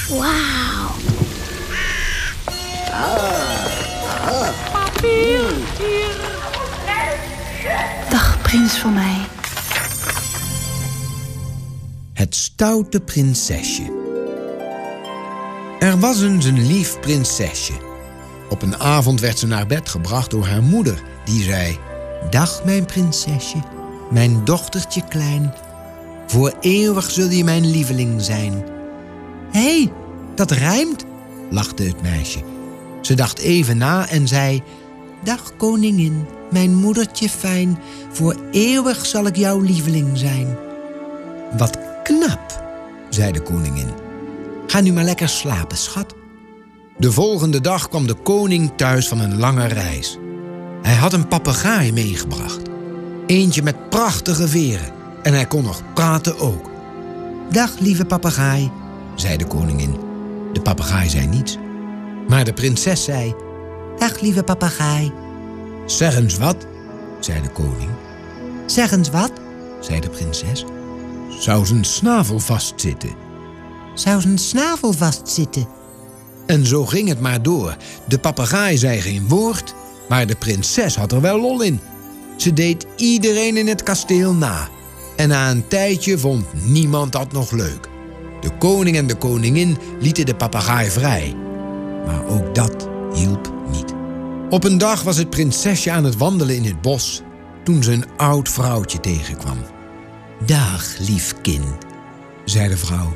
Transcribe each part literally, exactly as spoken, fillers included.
Wauw. Papier, hier. Dag, prins van mij. Het stoute prinsesje. Er was eens een lief prinsesje. Op een avond werd ze naar bed gebracht door haar moeder, die zei: Dag, mijn prinsesje, mijn dochtertje klein. Voor eeuwig zul je mijn lieveling zijn. Hé, hey, dat rijmt, lachte het meisje. Ze dacht even na en zei: Dag, koningin, mijn moedertje fijn. Voor eeuwig zal ik jouw lieveling zijn. Wat knap, zei de koningin. Ga nu maar lekker slapen, schat. De volgende dag kwam de koning thuis van een lange reis. Hij had een papegaai meegebracht. Eentje met prachtige veren. En hij kon nog praten ook. Dag, lieve papegaai, zei de koningin. De papegaai zei niets. Maar de prinses zei: Dag, lieve papegaai. Zeg eens wat, zei de koning. Zeg eens wat, zei de prinses. Zou zijn snavel vastzitten? Zou zijn snavel vastzitten? En zo ging het maar door. De papegaai zei geen woord, maar de prinses had er wel lol in. Ze deed iedereen in het kasteel na. En na een tijdje vond niemand dat nog leuk. De koning en de koningin lieten de papegaai vrij. Maar ook dat hielp niet. Op een dag was het prinsesje aan het wandelen in het bos toen ze een oud vrouwtje tegenkwam. Dag, lief kind, zei de vrouw.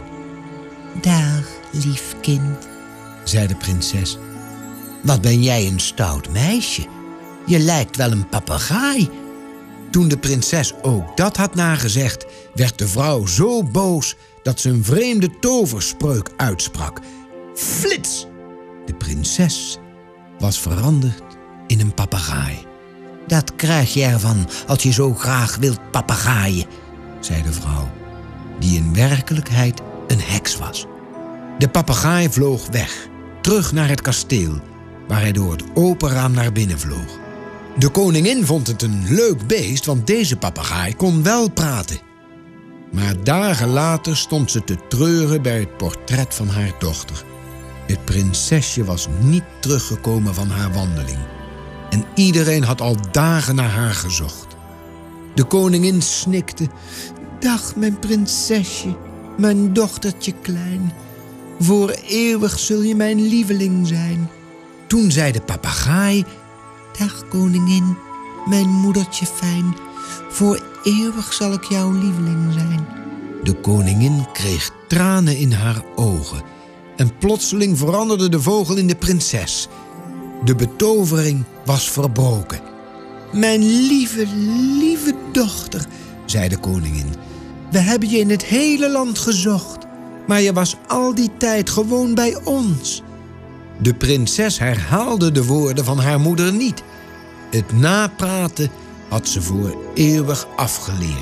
Dag, lief kind, zei de prinses. Wat ben jij een stout meisje. Je lijkt wel een papegaai. Toen de prinses ook dat had nagezegd, werd de vrouw zo boos dat ze een vreemde toverspreuk uitsprak. Flits! De prinses was veranderd in een papegaai. Dat krijg je ervan als je zo graag wilt papegaaien, zei de vrouw, die in werkelijkheid een heks was. De papegaai vloog weg, terug naar het kasteel, waar hij door het open raam naar binnen vloog. De koningin vond het een leuk beest, want deze papegaai kon wel praten. Maar dagen later stond ze te treuren bij het portret van haar dochter. Het prinsesje was niet teruggekomen van haar wandeling. En iedereen had al dagen naar haar gezocht. De koningin snikte: Dag, mijn prinsesje, mijn dochtertje klein. Voor eeuwig zul je mijn lieveling zijn. Toen zei de papegaai: Dag, koningin, mijn moedertje fijn. Voor eeuwig zal ik jouw lieveling zijn. De koningin kreeg tranen in haar ogen. En plotseling veranderde de vogel in de prinses. De betovering was verbroken. Mijn lieve, lieve dochter, zei de koningin. We hebben je in het hele land gezocht. Maar je was al die tijd gewoon bij ons. De prinses herhaalde de woorden van haar moeder niet. Het napraten had ze voor eeuwig afgeleerd.